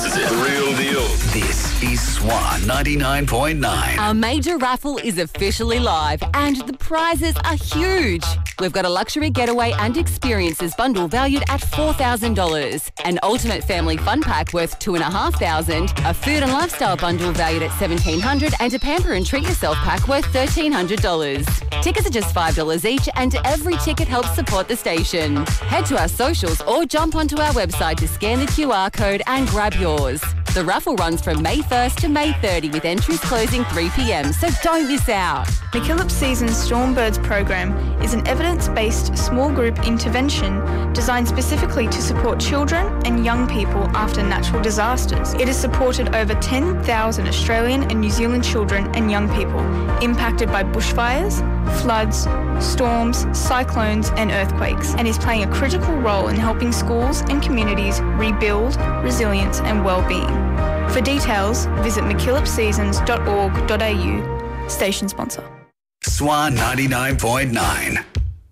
is it. The real deal. This is Swan 99.9. Our major raffle is officially live and the prizes are huge. We've got a luxury getaway and experiences bundle valued at $4,000, an ultimate family fun pack worth $2,500, a food and lifestyle bundle valued at $1,700, and a pamper and treat yourself pack worth $1,300. Tickets are just $5 each and every ticket helps support the station. Head to our socials or jump onto our website to scan the QR code and grab yours. The raffle runs from May 1st to May 30 with entries closing 3 p.m, so don't miss out. McKillop Seasons Stormbirds program is an evidence-based small group intervention designed specifically to support children and young people after natural disasters. It has supported over 10,000 Australian and New Zealand children and young people impacted by bushfires, floods, storms, cyclones and earthquakes, and is playing a critical role in helping schools and communities rebuild resilience and well-being. For details, visit mckillopseasons.org.au. Station sponsor. Swan 99.9.